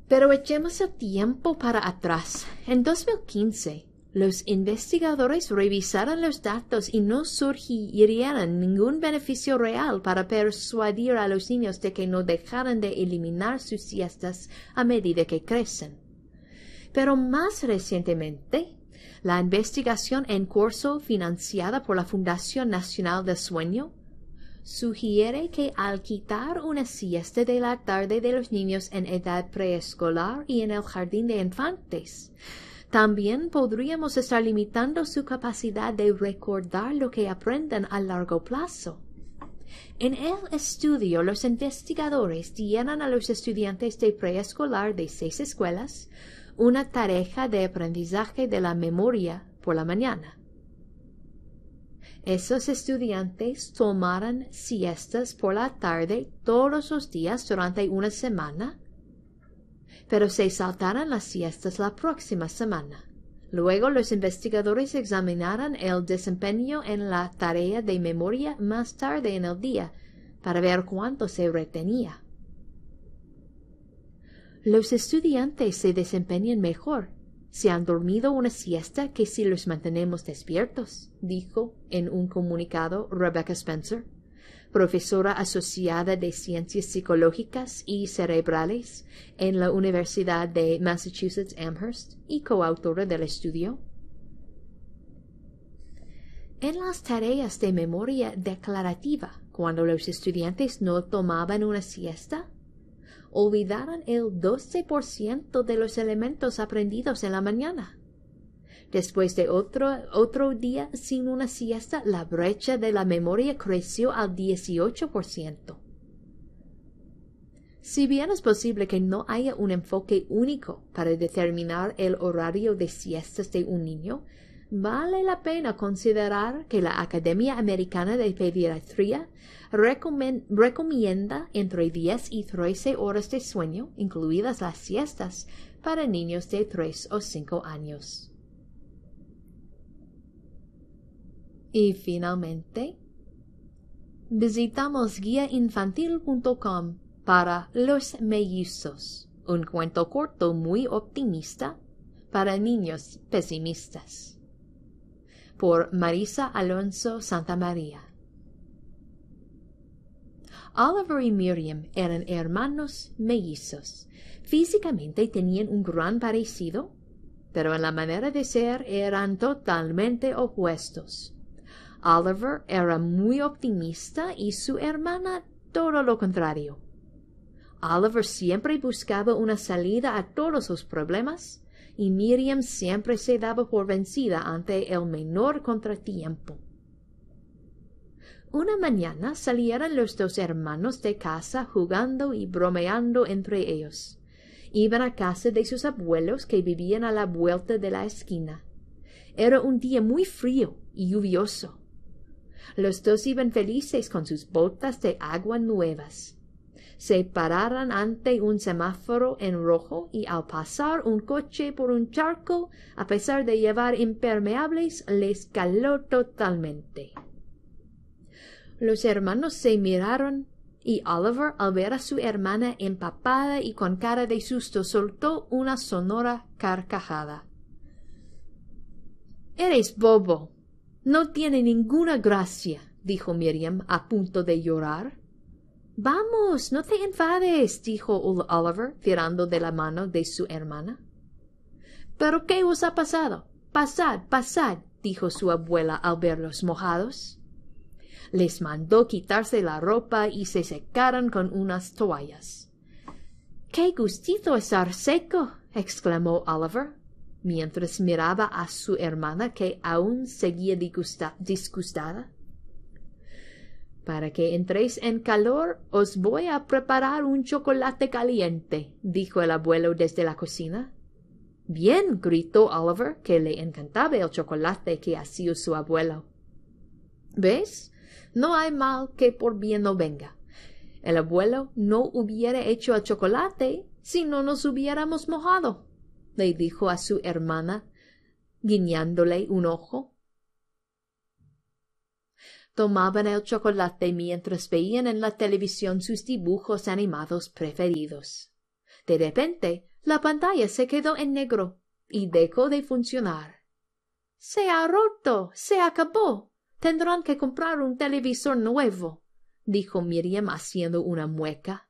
Pero echemos el tiempo para atrás. En 2015, los investigadores revisaron los datos y no surgirían ningún beneficio real para persuadir a los niños de que no dejaran de eliminar sus siestas a medida que crecen. Pero más recientemente, la investigación en curso financiada por la Fundación Nacional del Sueño sugiere que al quitar una siesta de la tarde de los niños en edad preescolar y en el jardín de infantes, también podríamos estar limitando su capacidad de recordar lo que aprenden a largo plazo. En el estudio, los investigadores dieron a los estudiantes de preescolar de 6 escuelas una tarea de aprendizaje de la memoria por la mañana. Esos estudiantes tomaron siestas por la tarde todos los días durante una semana, pero se saltaron las siestas la próxima semana. Luego los investigadores examinaron el desempeño en la tarea de memoria más tarde en el día para ver cuánto se retenía. Los estudiantes se desempeñan mejor si han dormido una siesta que si los mantenemos despiertos, dijo en un comunicado Rebecca Spencer, profesora asociada de Ciencias Psicológicas y Cerebrales en la Universidad de Massachusetts Amherst y coautora del estudio. En las tareas de memoria declarativa, cuando los estudiantes no tomaban una siesta, olvidaron el 12% de los elementos aprendidos en la mañana. Después de otro día sin una siesta, la brecha de la memoria creció al 18%. Si bien es posible que no haya un enfoque único para determinar el horario de siestas de un niño, vale la pena considerar que la Academia Americana de Pediatría recomienda entre 10 y 13 horas de sueño, incluidas las siestas, para niños de 3 o 5 años. Y finalmente, visitamos guiainfantil.com para Los Mellizos, un cuento corto muy optimista para niños pesimistas, por Marisa Alonso Santamaría. Oliver y Miriam eran hermanos mellizos. Físicamente tenían un gran parecido, pero en la manera de ser eran totalmente opuestos. Oliver era muy optimista y su hermana todo lo contrario. Oliver siempre buscaba una salida a todos los problemas y Miriam siempre se daba por vencida ante el menor contratiempo. Una mañana salieron los dos hermanos de casa jugando y bromeando entre ellos. Iban a casa de sus abuelos que vivían a la vuelta de la esquina. Era un día muy frío y lluvioso. Los dos iban felices con sus botas de agua nuevas. Se pararon ante un semáforo en rojo y al pasar un coche por un charco, a pesar de llevar impermeables, les caló totalmente. Los hermanos se miraron y Oliver, al ver a su hermana empapada y con cara de susto, soltó una sonora carcajada. «Eres bobo. No tiene ninguna gracia», dijo Miriam, a punto de llorar. «Vamos, no te enfades», dijo Oliver, tirando de la mano de su hermana. «¿Pero qué os ha pasado? Pasad, pasad», dijo su abuela al verlos mojados. Les mandó quitarse la ropa y se secaron con unas toallas. «¡Qué gustito estar seco!», exclamó Oliver, mientras miraba a su hermana que aún seguía disgustada. «Para que entréis en calor, os voy a preparar un chocolate caliente», dijo el abuelo desde la cocina. «Bien», gritó Oliver, que le encantaba el chocolate que hacía su abuelo. «¿Ves? No hay mal que por bien no venga. El abuelo no hubiera hecho el chocolate si no nos hubiéramos mojado», le dijo a su hermana, guiñándole un ojo. Tomaban el chocolate mientras veían en la televisión sus dibujos animados preferidos. De repente, La pantalla se quedó en negro y dejó de funcionar. Se ha roto. Se acabó. Tendrán que comprar un televisor nuevo, dijo Miriam haciendo una mueca.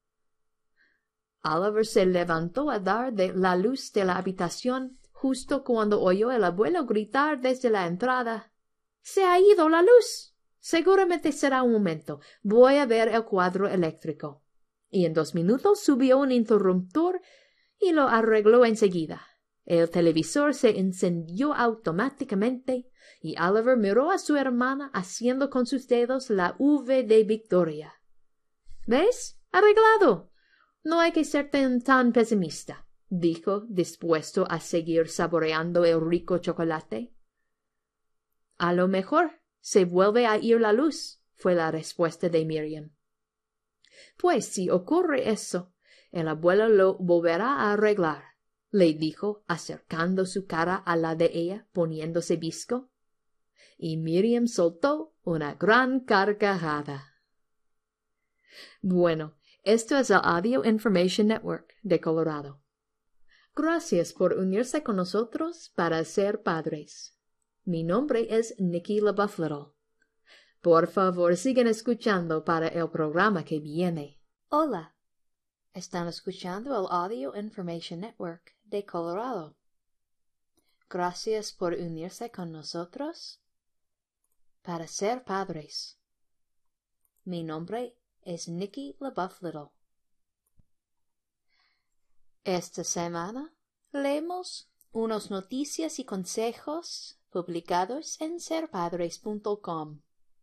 Oliver se levantó a dar la luz de la habitación justo cuando oyó al abuelo gritar desde la entrada. —¡Se ha ido la luz! Seguramente será un momento. Voy a ver el cuadro eléctrico. Y en 2 minutos subió un interruptor y lo arregló enseguida. El televisor se encendió automáticamente y Oliver miró a su hermana haciendo con sus dedos la V de victoria. —¿Ves? ¡Arreglado! No hay que ser tan pesimista —dijo, dispuesto a seguir saboreando el rico chocolate. —A lo mejor se vuelve a ir la luz —fue la respuesta de Miriam. —Pues si ocurre eso, el abuelo lo volverá a arreglar —le dijo, acercando su cara a la de ella, poniéndose visco. Y Miriam soltó una gran carcajada. Bueno, esto es el Audio Information Network de Colorado. Gracias por unirse con nosotros para ser padres. Mi nombre es Nikki LaBeouf Little. Por favor, sigan escuchando para el programa que viene. Hola. Están escuchando el Audio Information Network de Colorado. Gracias por unirse con nosotros para ser padres. Mi nombre es Nikki LaBeouf Little. Esta semana leemos unas noticias y consejos publicados en serpadres.com.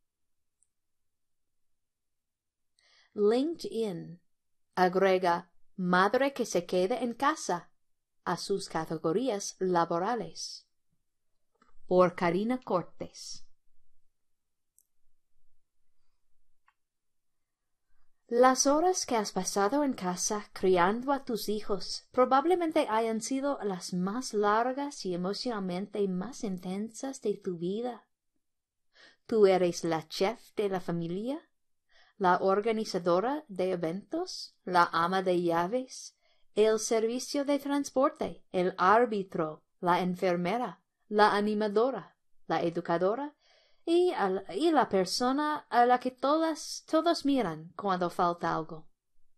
LinkedIn agrega madre que se quede en casa a sus categorías laborales. Por Karina Cortés. Las horas que has pasado en casa criando a tus hijos probablemente hayan sido las más largas y emocionalmente más intensas de tu vida. Tú eres la chef de la familia, la organizadora de eventos, la ama de llaves, el servicio de transporte, el árbitro, la enfermera, la animadora, la educadora y la persona a la que todos miran cuando falta algo.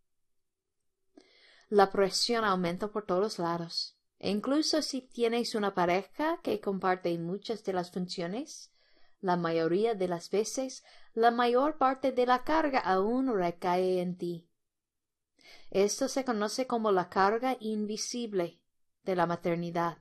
La presión aumenta por todos lados, e incluso si tienes una pareja que comparte muchas de las funciones, la mayoría de las veces, la mayor parte de la carga aún recae en ti. Esto se conoce como la carga invisible de la maternidad.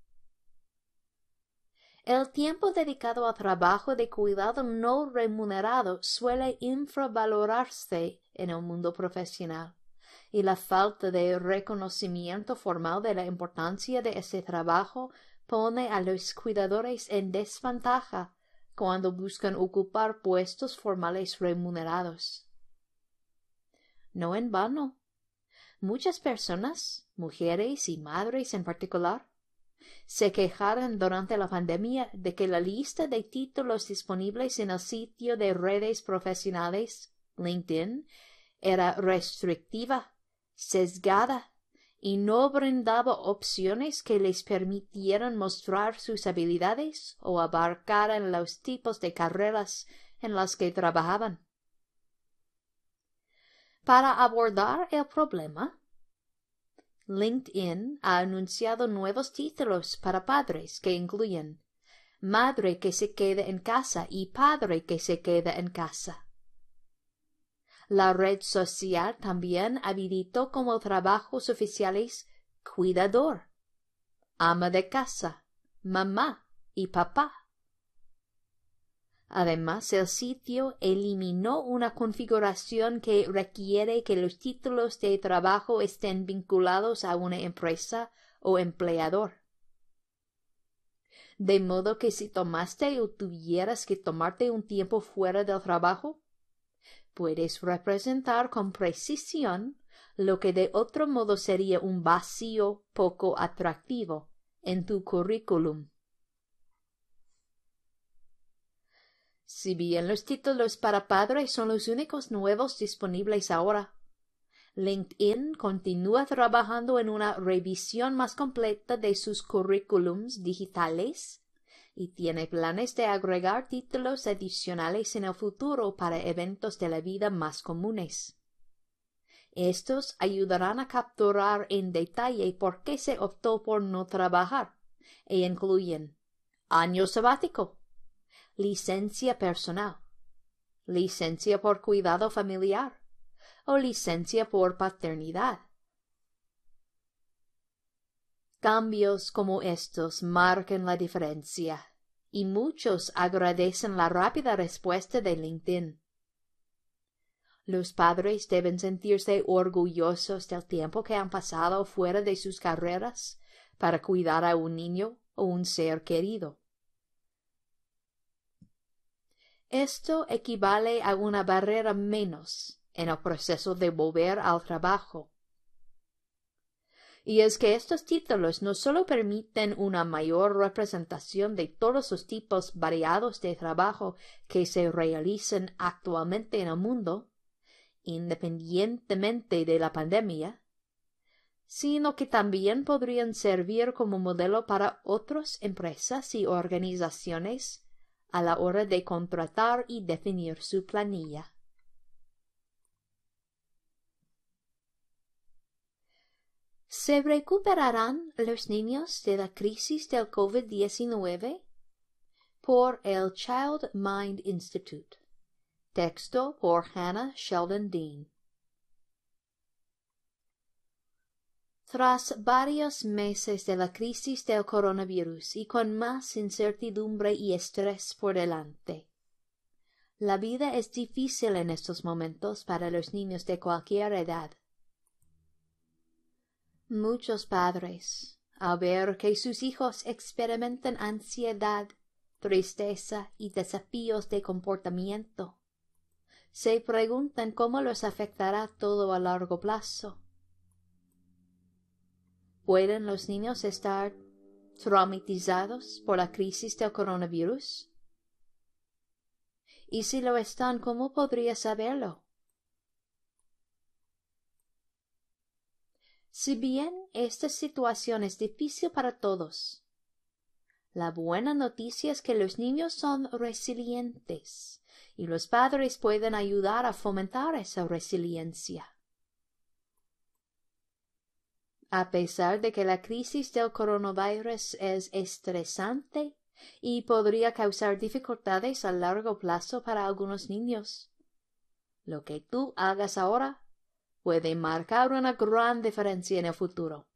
El tiempo dedicado a trabajo de cuidado no remunerado suele infravalorarse en el mundo profesional, y la falta de reconocimiento formal de la importancia de ese trabajo pone a los cuidadores en desventaja cuando buscan ocupar puestos formales remunerados. No en vano, muchas personas, mujeres y madres en particular, se quejaron durante la pandemia de que la lista de títulos disponibles en el sitio de redes profesionales, LinkedIn, era restrictiva, sesgada y no brindaba opciones que les permitieran mostrar sus habilidades o abarcaran los tipos de carreras en las que trabajaban. Para abordar el problema, LinkedIn ha anunciado nuevos títulos para padres que incluyen madre que se queda en casa y padre que se queda en casa. La red social también habilitó como trabajos oficiales cuidador, ama de casa, mamá y papá. Además, el sitio eliminó una configuración que requiere que los títulos de trabajo estén vinculados a una empresa o empleador. De modo que si tomaste o tuvieras que tomarte un tiempo fuera del trabajo, puedes representar con precisión lo que de otro modo sería un vacío poco atractivo en tu currículum. Si bien los títulos para padres son los únicos nuevos disponibles ahora, LinkedIn continúa trabajando en una revisión más completa de sus currículums digitales y tiene planes de agregar títulos adicionales en el futuro para eventos de la vida más comunes. Estos ayudarán a capturar en detalle por qué se optó por no trabajar e incluyen año sabático, licencia personal, licencia por cuidado familiar o licencia por paternidad. Cambios como estos marcan la diferencia y muchos agradecen la rápida respuesta de LinkedIn. Los padres deben sentirse orgullosos del tiempo que han pasado fuera de sus carreras para cuidar a un niño o un ser querido. Esto equivale a una barrera menos en el proceso de volver al trabajo. Y es que estos títulos no solo permiten una mayor representación de todos los tipos variados de trabajo que se realizan actualmente en el mundo, independientemente de la pandemia, sino que también podrían servir como modelo para otras empresas y organizaciones a la hora de contratar y definir su planilla. ¿Se recuperarán los niños de la crisis del COVID-19? Por el Child Mind Institute. Texto por Hannah Sheldon Dean. Tras varios meses de la crisis del coronavirus y con más incertidumbre y estrés por delante, la vida es difícil en estos momentos para los niños de cualquier edad. Muchos padres, al ver que sus hijos experimentan ansiedad, tristeza y desafíos de comportamiento, se preguntan cómo los afectará todo a largo plazo. ¿Pueden los niños estar traumatizados por la crisis del coronavirus? Y si lo están, ¿cómo podría saberlo? Si bien esta situación es difícil para todos, la buena noticia es que los niños son resilientes y los padres pueden ayudar a fomentar esa resiliencia. A pesar de que la crisis del coronavirus es estresante y podría causar dificultades a largo plazo para algunos niños, lo que tú hagas ahora puede marcar una gran diferencia en el futuro.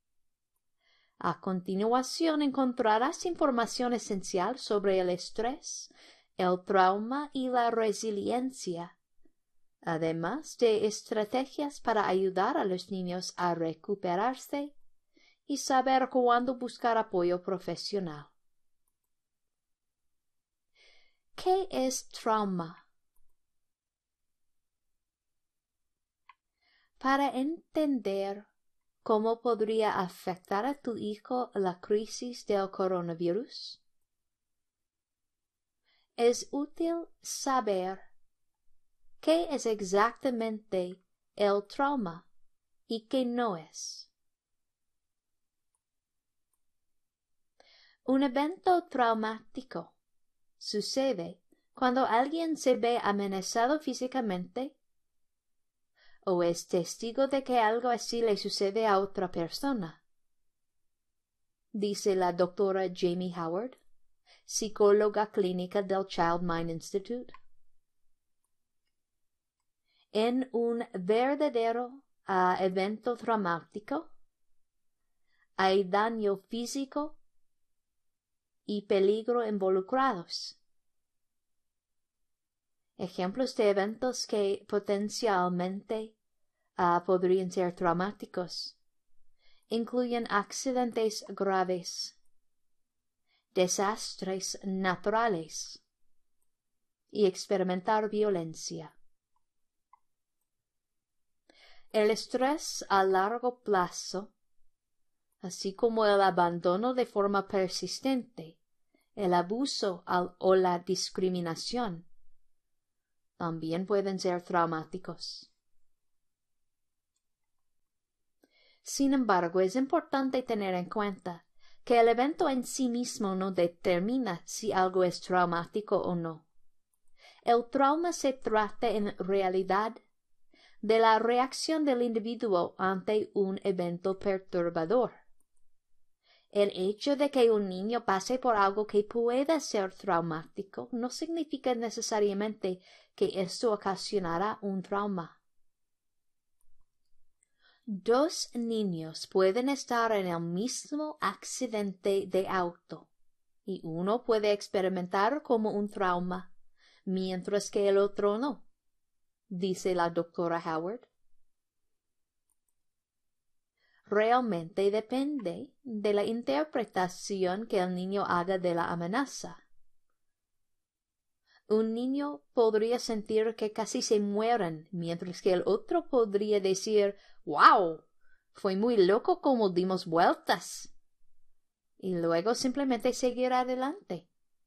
A continuación encontrarás información esencial sobre el estrés, el trauma y la resiliencia, además de estrategias para ayudar a los niños a recuperarse y saber cuándo buscar apoyo profesional. ¿Qué es trauma? Para entender cómo podría afectar a tu hijo la crisis del coronavirus, es útil saber qué es exactamente el trauma y qué no es. Un evento traumático sucede cuando alguien se ve amenazado físicamente o es testigo de que algo así le sucede a otra persona, dice la doctora Jamie Howard, psicóloga clínica del Child Mind Institute. En un verdadero evento traumático hay daño físico y peligro involucrados. Ejemplos de eventos que potencialmente podrían ser traumáticos incluyen accidentes graves, desastres naturales y experimentar violencia. El estrés a largo plazo, así como el abandono de forma persistente, el abuso o la discriminación, también pueden ser traumáticos. Sin embargo, es importante tener en cuenta que el evento en sí mismo no determina si algo es traumático o no. El trauma se trata en realidad de la reacción del individuo ante un evento perturbador. El hecho de que un niño pase por algo que pueda ser traumático no significa necesariamente que esto ocasionará un trauma. Dos niños pueden estar en el mismo accidente de auto y uno puede experimentar como un trauma, mientras que el otro no, dice la doctora Howard. Realmente depende de la interpretación que el niño haga de la amenaza. Un niño podría sentir que casi se mueren, mientras que el otro podría decir, ¡Wow! Fue muy loco como dimos vueltas. Y luego simplemente seguir adelante.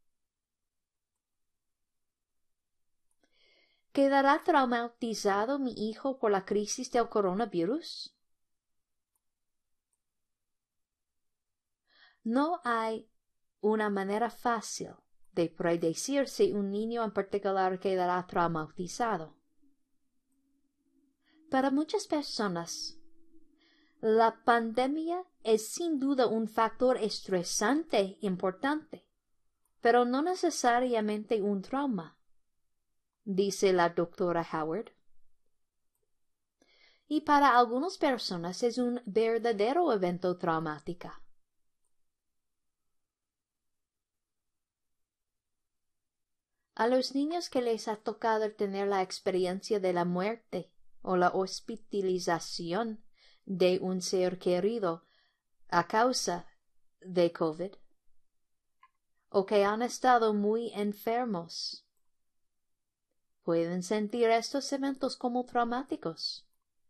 ¿Quedará traumatizado mi hijo por la crisis del coronavirus? No hay una manera fácil de predecir si un niño en particular quedará traumatizado. Para muchas personas, la pandemia es sin duda un factor estresante importante, pero no necesariamente un trauma, dice la doctora Howard. Y para algunas personas es un verdadero evento traumático. A los niños que les ha tocado tener la experiencia de la muerte o la hospitalización de un ser querido a causa de COVID, o que han estado muy enfermos, pueden sentir estos eventos como traumáticos.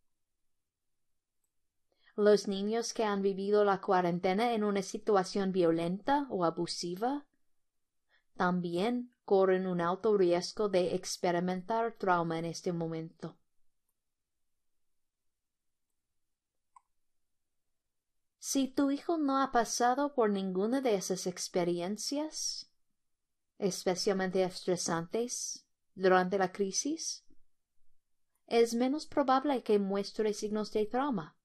Los niños que han vivido la cuarentena en una situación violenta o abusiva también corren un alto riesgo de experimentar trauma en este momento. Si tu hijo no ha pasado por ninguna de esas experiencias, especialmente estresantes, durante la crisis, es menos probable que muestre signos de trauma.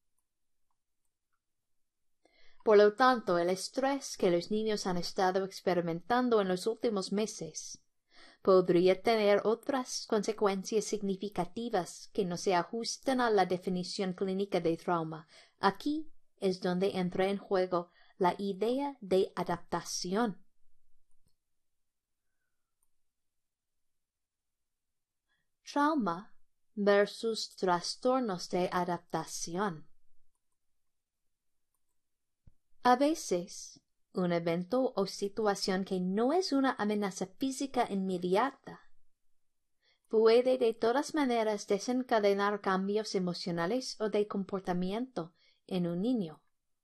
Por lo tanto, el estrés que los niños han estado experimentando en los últimos meses podría tener otras consecuencias significativas que no se ajustan a la definición clínica de trauma. Aquí es donde entra en juego la idea de adaptación. Trauma versus trastornos de adaptación. A veces, un evento o situación que no es una amenaza física inmediata puede de todas maneras desencadenar cambios emocionales o de comportamiento en un niño.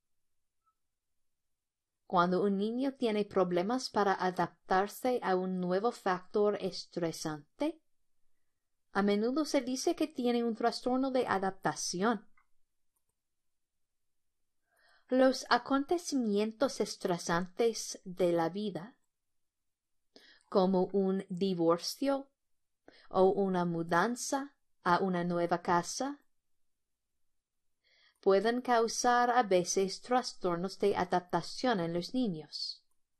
Cuando un niño tiene problemas para adaptarse a un nuevo factor estresante, a menudo se dice que tiene un trastorno de adaptación. Los acontecimientos estresantes de la vida, como un divorcio o una mudanza a una nueva casa, pueden causar a veces trastornos de adaptación en los niños.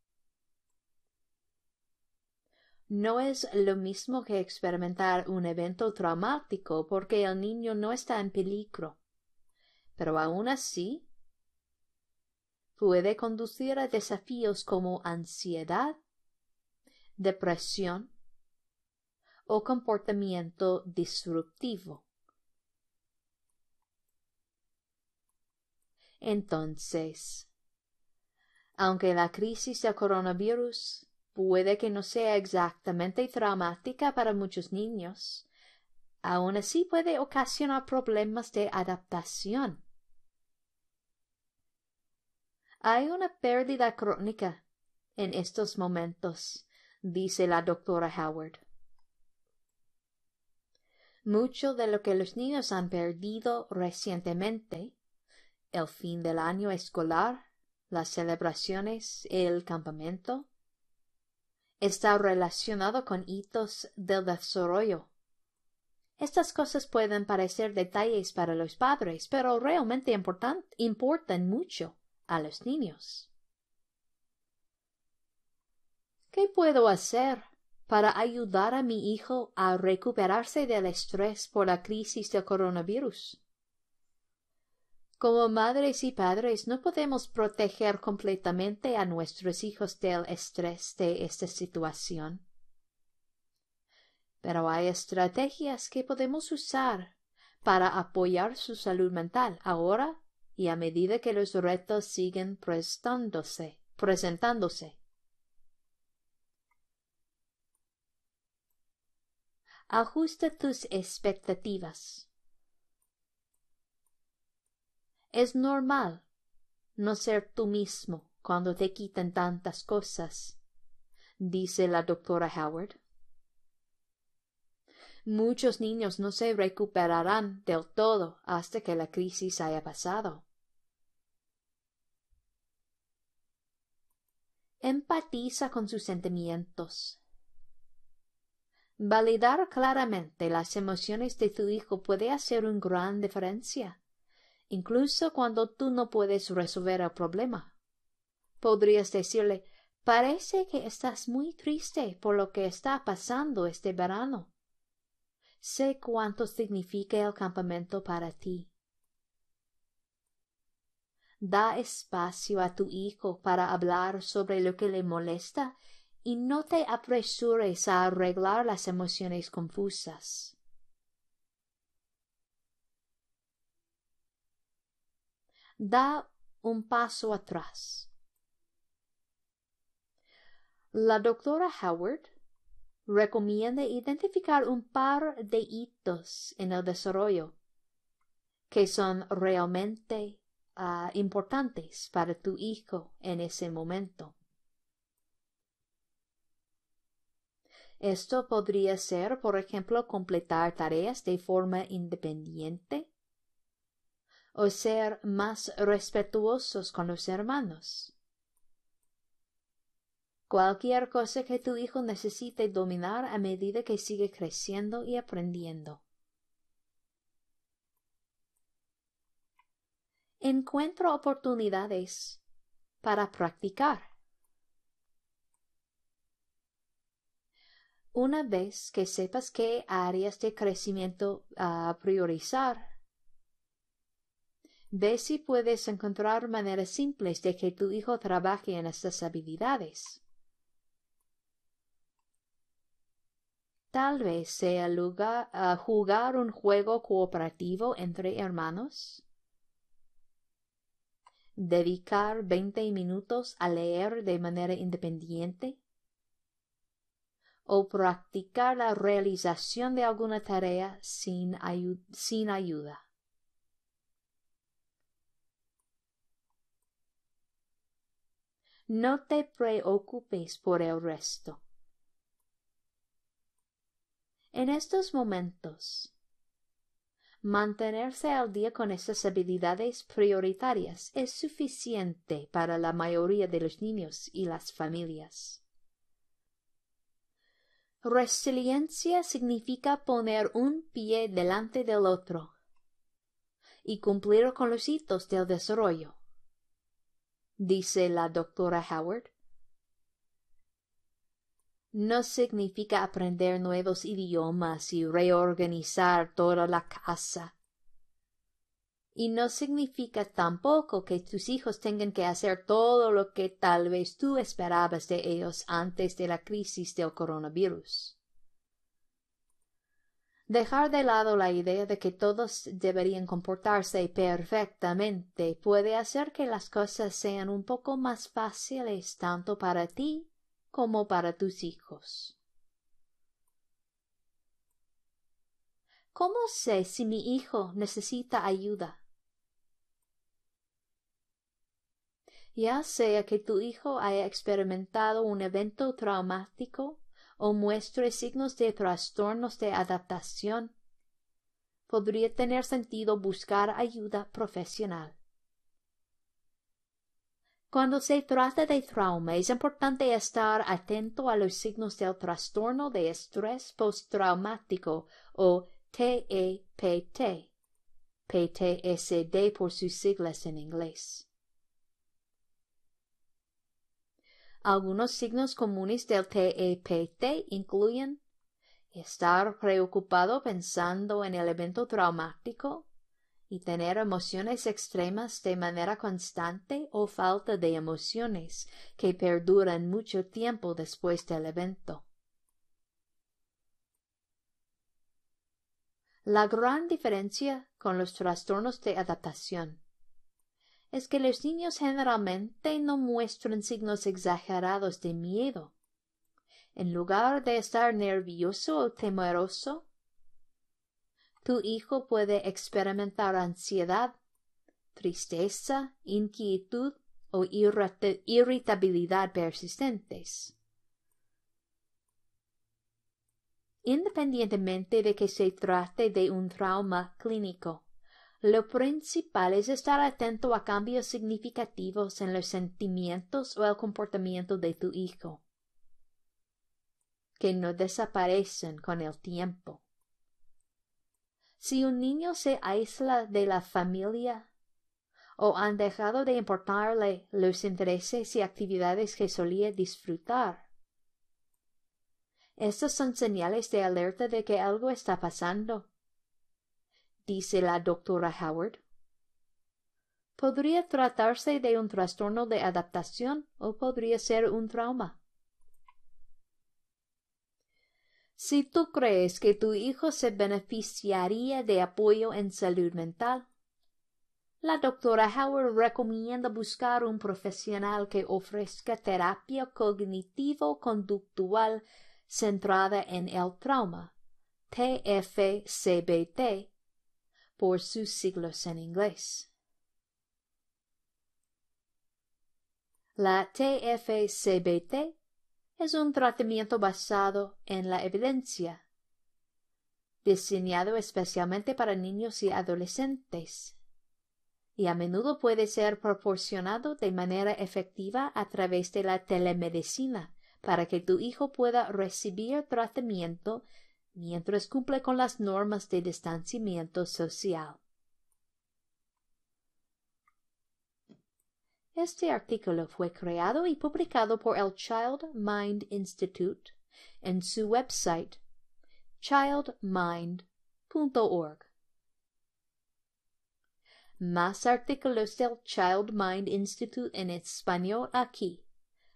No es lo mismo que experimentar un evento traumático porque el niño no está en peligro, pero aún así puede conducir a desafíos como ansiedad, depresión o comportamiento disruptivo. Entonces, aunque la crisis del coronavirus puede que no sea exactamente traumática para muchos niños, aún así puede ocasionar problemas de adaptación. Hay una pérdida crónica en estos momentos, dice la doctora Howard. Mucho de lo que los niños han perdido recientemente el fin del año escolar, las celebraciones, el campamento. Está relacionado con hitos del desarrollo. Estas cosas pueden parecer detalles para los padres, pero realmente importan mucho a los niños. ¿Qué puedo hacer para ayudar a mi hijo a recuperarse del estrés por la crisis del coronavirus? Como madres y padres no podemos proteger completamente a nuestros hijos del estrés de esta situación. Pero hay estrategias que podemos usar para apoyar su salud mental ahora y a medida que los retos siguen presentándose. Ajusta tus expectativas. Es normal no ser tú mismo cuando te quitan tantas cosas, dice la doctora Howard. Muchos niños no se recuperarán del todo hasta que la crisis haya pasado. Empatiza con sus sentimientos. Validar claramente las emociones de tu hijo puede hacer una gran diferencia, incluso cuando tú no puedes resolver el problema. Podrías decirle, parece que estás muy triste por lo que está pasando este verano. Sé cuánto significa el campamento para ti. Da espacio a tu hijo para hablar sobre lo que le molesta y no te apresures a arreglar las emociones confusas. Da un paso atrás. La doctora Howard recomienda identificar un par de hitos en el desarrollo que son realmente importantes para tu hijo en ese momento. Esto podría ser, por ejemplo, completar tareas de forma independiente o ser más respetuosos con los hermanos. Cualquier cosa que tu hijo necesite dominar a medida que sigue creciendo y aprendiendo. Encuentra oportunidades para practicar. Una vez que sepas qué áreas de crecimiento priorizar, ve si puedes encontrar maneras simples de que tu hijo trabaje en estas habilidades. Tal vez sea jugar un juego cooperativo entre hermanos, dedicar 20 minutos a leer de manera independiente, o practicar la realización de alguna tarea sin ayuda. No te preocupes por el resto. En estos momentos, mantenerse al día con estas habilidades prioritarias es suficiente para la mayoría de los niños y las familias. Resiliencia significa poner un pie delante del otro y cumplir con los hitos del desarrollo, dice la doctora Howard. No significa aprender nuevos idiomas y reorganizar toda la casa. Y no significa tampoco que tus hijos tengan que hacer todo lo que tal vez tú esperabas de ellos antes de la crisis del coronavirus. Dejar de lado la idea de que todos deberían comportarse perfectamente puede hacer que las cosas sean un poco más fáciles tanto para ti como para tus hijos. ¿Cómo sé si mi hijo necesita ayuda? Ya sea que tu hijo haya experimentado un evento traumático o muestre signos de trastornos de adaptación, podría tener sentido buscar ayuda profesional. Cuando se trata de trauma, es importante estar atento a los signos del trastorno de estrés postraumático o TEPT, PTSD por sus siglas en inglés. Algunos signos comunes del TEPT incluyen estar preocupado pensando en el evento traumático y tener emociones extremas de manera constante o falta de emociones que perduran mucho tiempo después del evento. La gran diferencia con los trastornos de adaptación es que los niños generalmente no muestran signos exagerados de miedo. En lugar de estar nervioso o temeroso, tu hijo puede experimentar ansiedad, tristeza, inquietud o irritabilidad persistentes. Independientemente de que se trate de un trauma clínico, lo principal es estar atento a cambios significativos en los sentimientos o el comportamiento de tu hijo, que no desaparecen con el tiempo. Si un niño se aísla de la familia o han dejado de importarle los intereses y actividades que solía disfrutar, estas son señales de alerta de que algo está pasando, dice la doctora Howard. Podría tratarse de un trastorno de adaptación o podría ser un trauma. Si tú crees que tu hijo se beneficiaría de apoyo en salud mental, la doctora Howard recomienda buscar un profesional que ofrezca terapia cognitivo-conductual centrada en el trauma, TFCBT, por sus siglas en inglés. La TFCBT es un tratamiento basado en la evidencia, diseñado especialmente para niños y adolescentes, y a menudo puede ser proporcionado de manera efectiva a través de la telemedicina para que tu hijo pueda recibir tratamiento mientras cumple con las normas de distanciamiento social. Este artículo fue creado y publicado por el Child Mind Institute en su website childmind.org. Más artículos del Child Mind Institute en español aquí: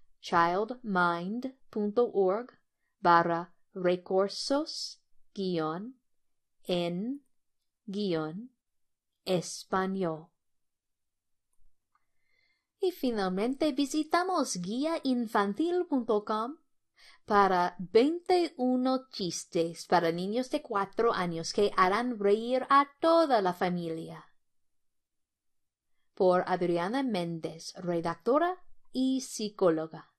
childmind.org/recursos-en-español. Y finalmente visitamos guiainfantil.com para 21 chistes para niños de 4 años que harán reír a toda la familia. Por Adriana Méndez, redactora y psicóloga.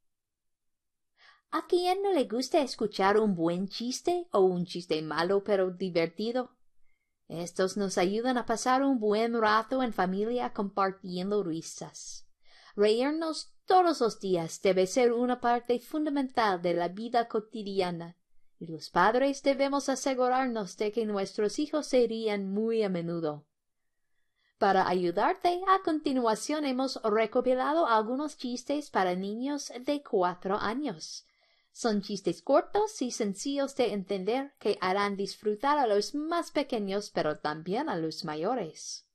¿A quién no le gusta escuchar un buen chiste o un chiste malo pero divertido? Estos nos ayudan a pasar un buen rato en familia compartiendo risas. Reírnos todos los días debe ser una parte fundamental de la vida cotidiana, y los padres debemos asegurarnos de que nuestros hijos se rían muy a menudo. Para ayudarte, a continuación hemos recopilado algunos chistes para niños de 4 años. Son chistes cortos y sencillos de entender que harán disfrutar a los más pequeños, pero también a los mayores.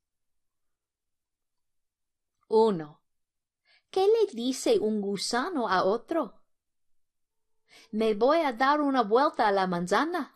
1. ¿Qué le dice un gusano a otro? Me voy a dar una vuelta a la manzana.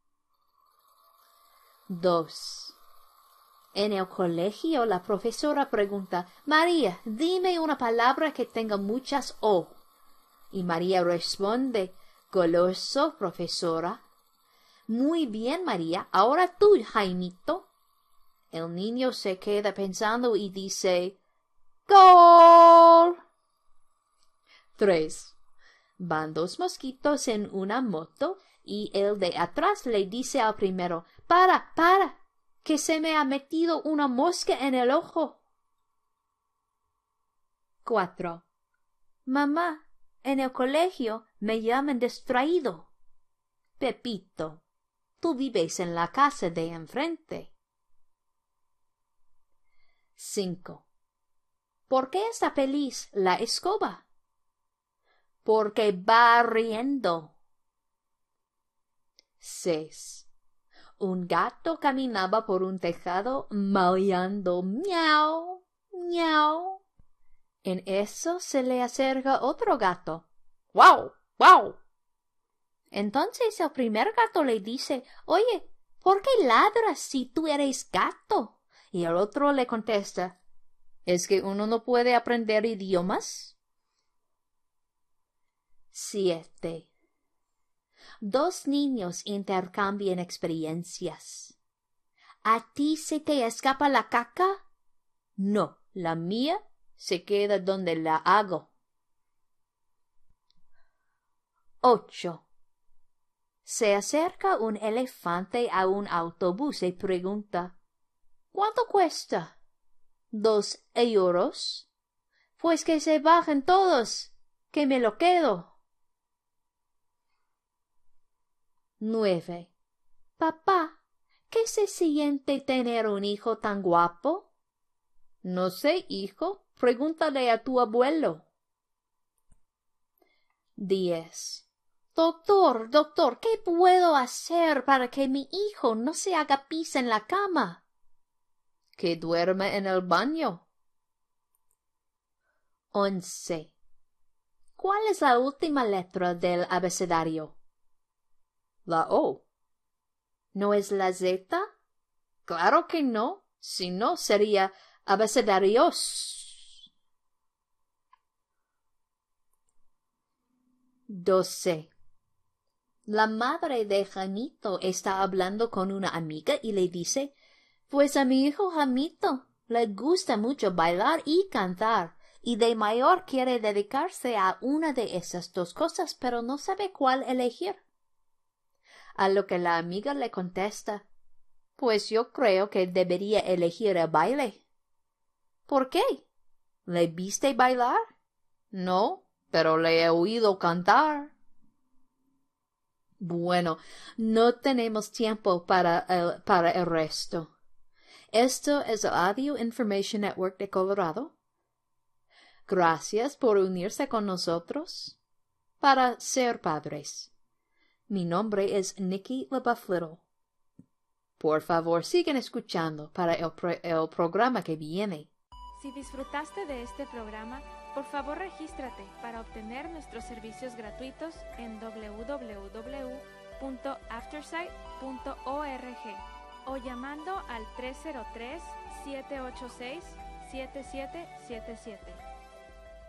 2. En el colegio la profesora pregunta: María, dime una palabra que tenga muchas O. Y María responde: goloso, profesora. Muy bien, María. Ahora tú, Jaimito. El niño se queda pensando y dice: ¡Gol! 3. Van 2 mosquitos en una moto y el de atrás le dice al primero: ¡Para, que se me ha metido una mosca en el ojo! 4. Mamá, en el colegio me llaman distraído. Pepito, tú vives en la casa de enfrente. 5. ¿Por qué está feliz la escoba? Porque va riendo. 6. Un gato caminaba por un tejado maullando miau, miau. En eso se le acerca otro gato. ¡Guau! ¡Guau! Entonces el primer gato le dice, «Oye, ¿por qué ladras si tú eres gato?» Y el otro le contesta, ¿es que uno no puede aprender idiomas? 7. Dos niños intercambian experiencias. ¿A ti se te escapa la caca? No, la mía se queda donde la hago. 8. Se acerca un elefante a un autobús y pregunta, ¿cuánto cuesta? 2 euros. Pues que se bajen todos, que me lo quedo. 9. Papá, ¿qué se siente tener un hijo tan guapo? No sé, hijo, pregúntale a tu abuelo. 10. Doctor, ¿qué puedo hacer para que mi hijo no se haga pis en la cama? Que duerma en el baño. 11. ¿Cuál es la última letra del abecedario? La O. ¿No es la Z? Claro que no, si no sería abecedarios. 12. La madre de Jamito está hablando con una amiga y le dice, pues a mi hijo Jamito le gusta mucho bailar y cantar, y de mayor quiere dedicarse a una de esas dos cosas, pero no sabe cuál elegir. A lo que la amiga le contesta, pues yo creo que debería elegir el baile. ¿Por qué? ¿Le viste bailar? No, pero le he oído cantar. Bueno, no tenemos tiempo para el resto. Esto es el Audio Information Network de Colorado. Gracias por unirse con nosotros para ser padres. Mi nombre es Nikki LaBeouf Little. Por favor, sigan escuchando para el programa que viene. Si disfrutaste de este programa, por favor regístrate para obtener nuestros servicios gratuitos en www.aftersight.org o llamando al 303-786-7777.